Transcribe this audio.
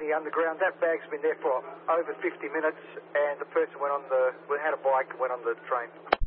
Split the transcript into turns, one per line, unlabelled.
Sydney Underground. That bag's been there for over 50 minutes, and the person had a bike and went on the train.